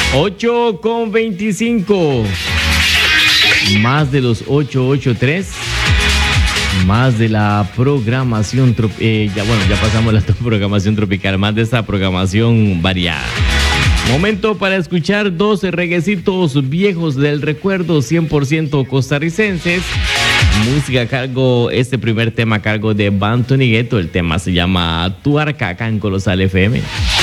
8:25. Más de los 883. Más de la programación ya pasamos la programación tropical, más de esta programación variada. Momento para escuchar 12 reguecitos viejos del recuerdo, 100% costarricenses. Música a cargo, este primer tema a cargo de Bantonigueto. El tema se llama Tu Arca, acá en Colosal FM.